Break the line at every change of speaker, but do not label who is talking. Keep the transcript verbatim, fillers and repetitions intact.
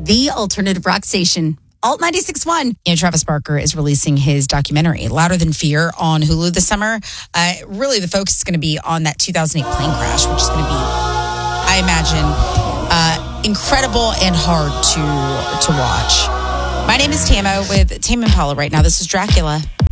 the alternative rock station. Alt ninety-six point one. You know, Travis Barker is releasing his documentary, Louder Than Fear, on Hulu this summer. Uh, really, the focus is going to be on that two thousand eight plane crash, which is going to be, I imagine, uh, incredible and hard to, to watch. My name is Tamo with Tame Impala right now. This is Dracula.